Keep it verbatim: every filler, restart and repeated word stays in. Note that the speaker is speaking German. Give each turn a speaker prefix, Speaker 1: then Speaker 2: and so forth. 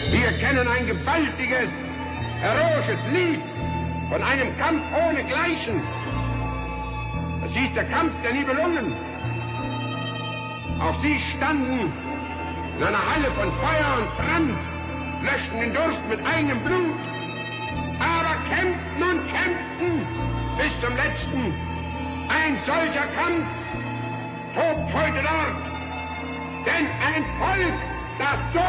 Speaker 1: Wir kennen ein gewaltiges, heroisches Lied von einem Kampf ohnegleichen. Das hieß der Kampf der Nibelungen. Auch sie standen in einer Halle von Feuer und Brand, löschten den Durst mit eigenem Blut, aber kämpften und kämpften bis zum letzten. Ein solcher Kampf tobt heute dort, denn ein Volk, das so